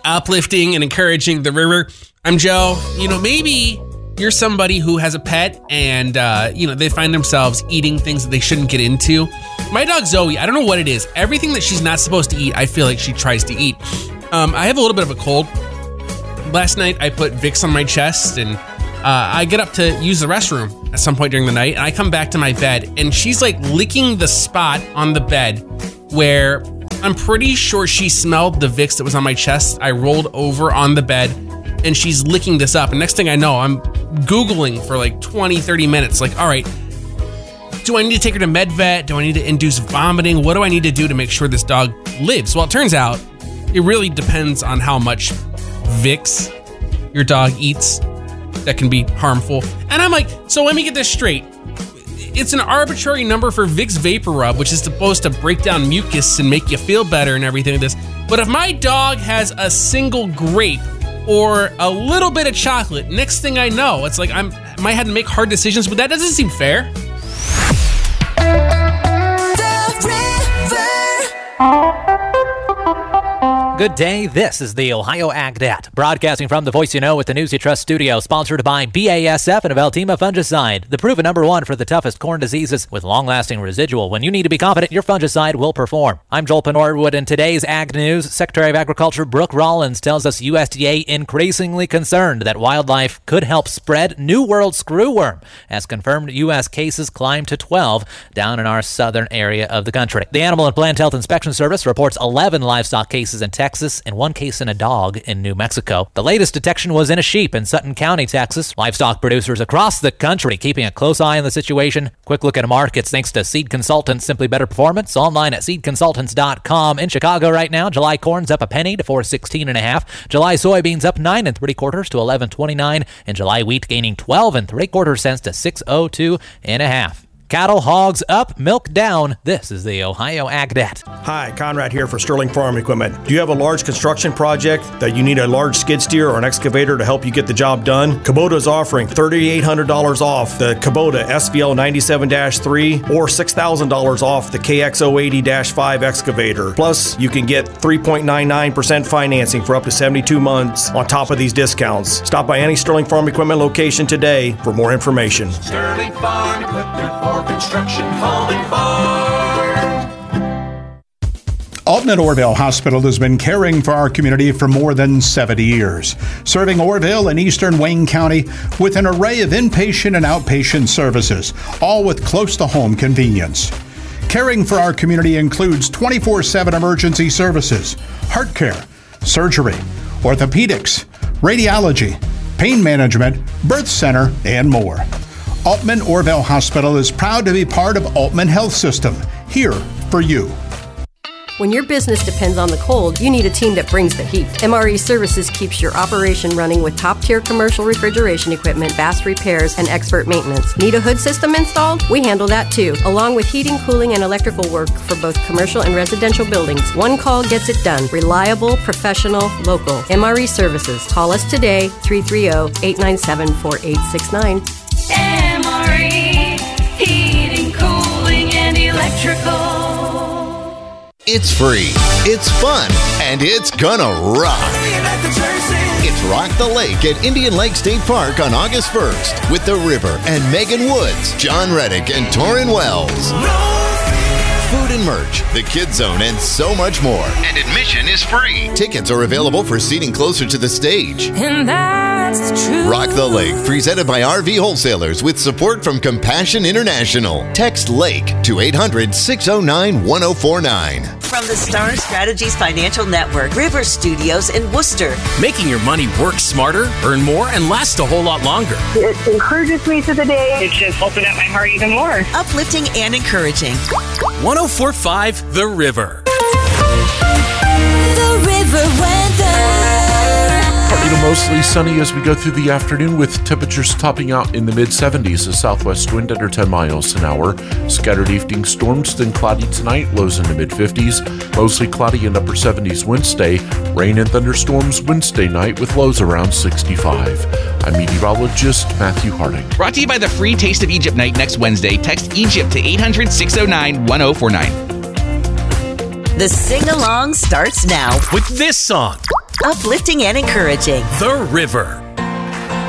uplifting and encouraging the river. I'm Joe. Maybe you're somebody who has a pet and, they find themselves eating things that they shouldn't get into. My dog Zoe, I don't know what it is. Everything that she's not supposed to eat, I feel like she tries to eat. I have a little bit of a cold. Last night, I put Vicks on my chest and I get up to use the restroom at some point during the night, and I come back to my bed, and she's like licking the spot on the bed where I'm pretty sure she smelled the Vicks that was on my chest. I rolled over on the bed, and she's licking this up. And next thing I know, I'm Googling for like 20, 30 minutes. Like, all right, do I need to take her to MedVet? Do I need to induce vomiting? What do I need to do to make sure this dog lives? Well, it turns out it really depends on how much Vicks your dog eats. That can be harmful. And I'm like, so let me get this straight. It's an arbitrary number for Vicks Vapor Rub, which is supposed to break down mucus and make you feel better and everything like this. But if my dog has a single grape or a little bit of chocolate, next thing I know, it's like I might have to make hard decisions, but that doesn't seem fair. Good day. This is the Ohio AgNet, broadcasting from the Voice You Know with the News You Trust studio, sponsored by BASF and Veltima fungicide, the proven #1 for the toughest corn diseases with long-lasting residual. When you need to be confident, your fungicide will perform. I'm Joel Penorwood. In today's Ag News, Secretary of Agriculture Brooke Rollins tells us USDA increasingly concerned that wildlife could help spread New World screwworm, as confirmed U.S. cases climb to 12 down in our southern area of the country. The Animal and Plant Health Inspection Service reports 11 livestock cases in Texas and 1 case in a dog in New Mexico. The latest detection was in a sheep in Sutton County, Texas. Livestock producers across the country keeping a close eye on the situation. Quick look at markets thanks to Seed Consultants, Simply Better Performance, online at seedconsultants.com. In Chicago right now, July corn's up a penny to $4.16.5. July soybeans up 9 3/4 to $11.29, and July wheat gaining 12 3/4 cents to $6.02.5. Cattle, hogs up, milk down. This is the Ohio AgNet. Hi, Conrad here for Sterling Farm Equipment. Do you have a large construction project that you need a large skid steer or an excavator to help you get the job done? Kubota is offering $3,800 off the Kubota SVL 97-3 or $6,000 off the KX080-5 excavator. Plus, you can get 3.99% financing for up to 72 months on top of these discounts. Stop by any Sterling Farm Equipment location today for more information. Sterling Farm Equipment for construction, home, and farm. Alton at Orville Hospital has been caring for our community for more than 70 years, serving Orville and eastern Wayne County with an array of inpatient and outpatient services, all with close-to-home convenience. Caring for our community includes 24/7 emergency services, heart care, surgery, orthopedics, radiology, pain management, birth center, and more. Altman Orville Hospital is proud to be part of Altman Health System, here for you. When your business depends on the cold, you need a team that brings the heat. MRE Services keeps your operation running with top-tier commercial refrigeration equipment, fast repairs, and expert maintenance. Need a hood system installed? We handle that too, along with heating, cooling, and electrical work for both commercial and residential buildings. One call gets it done. Reliable, professional, local. MRE Services. Call us today, 330-897-4869. MRE, heating, cooling, and electrical. It's free, it's fun, and it's gonna rock. It's Rock the Lake at Indian Lake State Park on August 1st with The River and Megan Woods, John Reddick, and Torrin Wells. Food and merch, the Kids Zone, and so much more. And admission is free. Tickets are available for seating closer to the stage. And that's true. Rock the Lake, presented by RV Wholesalers with support from Compassion International. Text LAKE to 800-609-1049. From the Star Strategies Financial Network, River Studios in Worcester. Making your money work smarter, earn more, and last a whole lot longer. It encourages me through the day. It's just opened up my heart even more. Uplifting and encouraging. 104.5 The River. The River weather. Partly to mostly sunny as we go through the afternoon, with temperatures topping out in the mid-70s. A southwest wind under 10 miles an hour. Scattered evening storms, then cloudy tonight, lows in the mid-50s. Mostly cloudy and upper 70s Wednesday. Rain and thunderstorms Wednesday night with lows around 65. I'm meteorologist Matthew Harding. Brought to you by the free Taste of Egypt night next Wednesday. Text Egypt to 800-609-1049. The sing-along starts now with this song. uplifting and encouraging. The River.